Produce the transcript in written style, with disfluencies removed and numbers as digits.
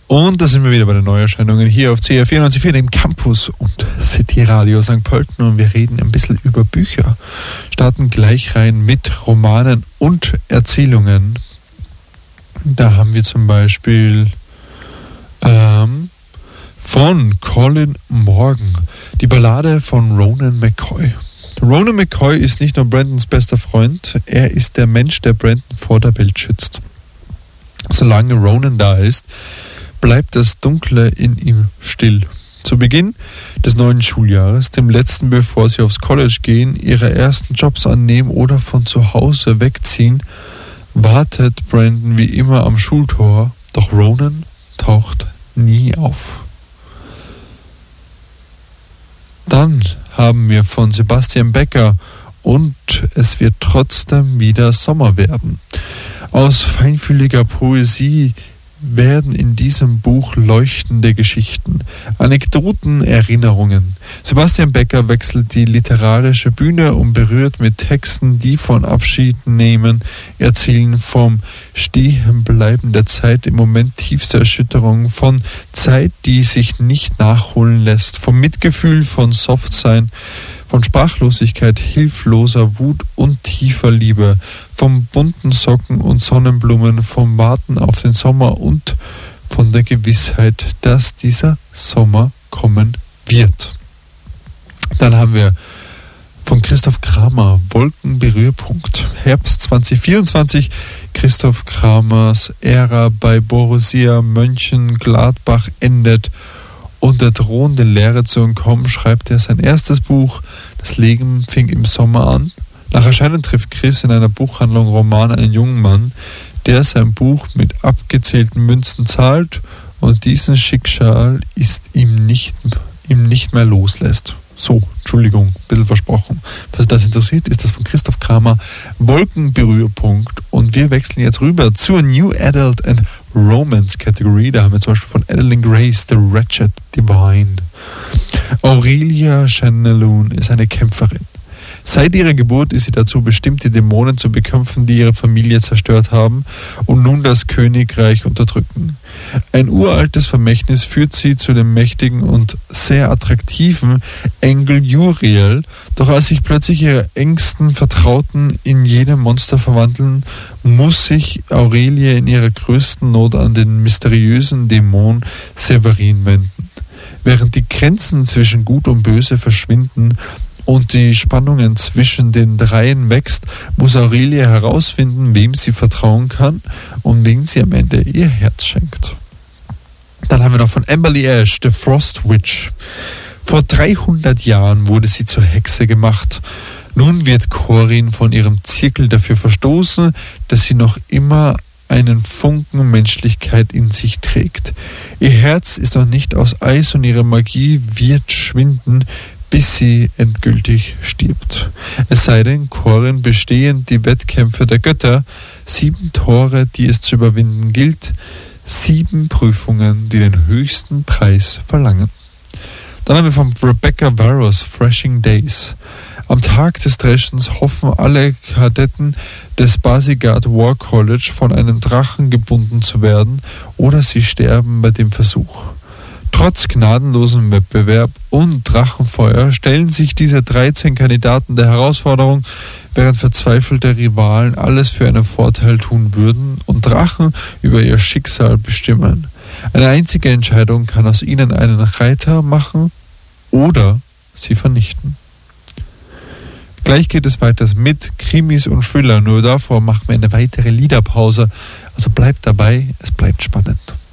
Und da sind wir wieder bei den Neuerscheinungen hier auf CR 94.4, dem Campus und City Radio St. Pölten, und wir reden ein bisschen über Bücher. Starten gleich rein mit Romanen und Erzählungen. Da haben wir zum Beispiel von Colin Morgan die Ballade von Ronan McCoy. Ronan McCoy ist nicht nur Brandons bester Freund, er ist der Mensch, der Brandon vor der Welt schützt. Solange Ronan da ist, bleibt das Dunkle in ihm still. Zu Beginn des neuen Schuljahres, dem letzten, bevor sie aufs College gehen, ihre ersten Jobs annehmen oder von zu Hause wegziehen, wartet Brandon wie immer am Schultor, doch Ronan taucht nie auf. Dann haben wir von Sebastian Becker und es wird trotzdem wieder Sommer werden. Aus feinfühliger Poesie werden in diesem Buch leuchtende Geschichten, Anekdoten, Erinnerungen. Sebastian Becker wechselt die literarische Bühne und berührt mit Texten, die von Abschied nehmen, erzählen vom Stehenbleiben der Zeit im Moment tiefster Erschütterung, von Zeit, die sich nicht nachholen lässt, vom Mitgefühl, von Softsein, von Sprachlosigkeit, hilfloser Wut und tiefer Liebe, vom bunten Socken und Sonnenblumen, vom Warten auf den Sommer und von der Gewissheit, dass dieser Sommer kommen wird. Dann haben wir von Christoph Kramer Wolkenberührpunkt. Herbst 2024. Christoph Kramers Ära bei Borussia Mönchengladbach endet. Und der drohende Leere zu entkommen, schreibt er sein erstes Buch. Das Leben fing im Sommer an. Nach Erscheinen trifft Chris in einer Buchhandlung Roman einen jungen Mann, der sein Buch mit abgezählten Münzen zahlt und diesen Schicksal ihm nicht mehr loslässt. So, Entschuldigung, ein bisschen versprochen. Was das interessiert, ist das von Christoph Kramer Wolkenberührpunkt. Und wir wechseln jetzt rüber zur New Adult and Romance Kategorie. Da haben wir zum Beispiel von Adeline Grace The Wretched Divine. Aurelia Chanelun ist eine Kämpferin. Seit ihrer Geburt ist sie dazu bestimmt, die Dämonen zu bekämpfen, die ihre Familie zerstört haben und nun das Königreich unterdrücken. Ein uraltes Vermächtnis führt sie zu dem mächtigen und sehr attraktiven Engel Uriel. Doch als sich plötzlich ihre engsten Vertrauten in jene Monster verwandeln, muss sich Aurelie in ihrer größten Not an den mysteriösen Dämon Severin wenden. Während die Grenzen zwischen Gut und Böse verschwinden und die Spannungen zwischen den Dreien wächst, muss Aurelie herausfinden, wem sie vertrauen kann und wem sie am Ende ihr Herz schenkt. Dann haben wir noch von Amberly Ash, The Frost Witch. Vor 300 Jahren wurde sie zur Hexe gemacht. Nun wird Corin von ihrem Zirkel dafür verstoßen, dass sie noch immer einen Funken Menschlichkeit in sich trägt. Ihr Herz ist noch nicht aus Eis und ihre Magie wird schwinden, bis sie endgültig stirbt. Es sei denn, Corin bestehen die Wettkämpfe der Götter, 7 Tore, die es zu überwinden gilt, 7 Prüfungen, die den höchsten Preis verlangen. Dann haben wir von Rebecca Varros Threshing Days. Am Tag des Dreschens hoffen alle Kadetten des Basigard War College, von einem Drachen gebunden zu werden, oder sie sterben bei dem Versuch. Trotz gnadenlosem Wettbewerb und Drachenfeuer stellen sich diese 13 Kandidaten der Herausforderung, während verzweifelte Rivalen alles für einen Vorteil tun würden und Drachen über ihr Schicksal bestimmen. Eine einzige Entscheidung kann aus ihnen einen Reiter machen oder sie vernichten. Gleich geht es weiter mit Krimis und Thriller, nur davor machen wir eine weitere Liederpause. Also bleibt dabei, es bleibt spannend.